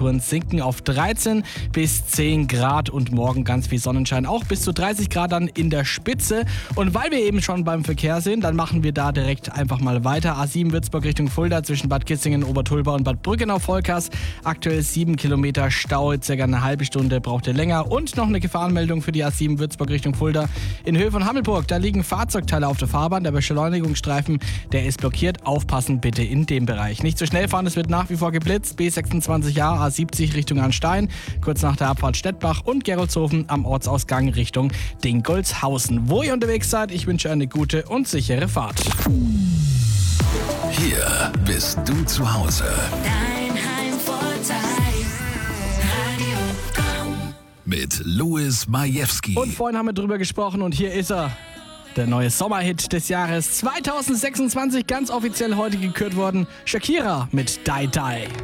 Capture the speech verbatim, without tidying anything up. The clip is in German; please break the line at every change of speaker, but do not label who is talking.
Temperaturen sinken auf dreizehn bis zehn Grad und morgen ganz viel Sonnenschein, auch bis zu dreißig Grad dann in der Spitze. Und weil wir eben schon beim Verkehr sind, dann machen wir da direkt einfach mal weiter. A sieben Würzburg Richtung Fulda zwischen Bad Kissingen, Obertulba und Bad Brückenau-Volkers. Aktuell sieben Kilometer Stau, circa eine halbe Stunde braucht ihr länger. Und noch eine Gefahrenmeldung für die A sieben Würzburg Richtung Fulda. In Höhe von Hammelburg, da liegen Fahrzeugteile auf der Fahrbahn. Der Beschleunigungsstreifen, der ist blockiert. Aufpassen bitte in dem Bereich. Nicht zu schnell fahren, es wird nach wie vor geblitzt. B sechsundzwanzig A, A siebzig Richtung Arnstein, kurz nach der Abfahrt Stettbach und Geroldshofen am Ortsausgang Richtung Dingolshausen. Wo ihr unterwegs seid, ich wünsche eine gute und sichere Fahrt.
Hier bist du zu Hause.
Dein Heimvorteil, Radio Komm.
Mit Louis Majewski.
Und vorhin haben wir drüber gesprochen und hier ist er. Der neue Sommerhit des Jahres zweitausendsechsundzwanzig, ganz offiziell heute gekürt worden. Shakira mit Die Die.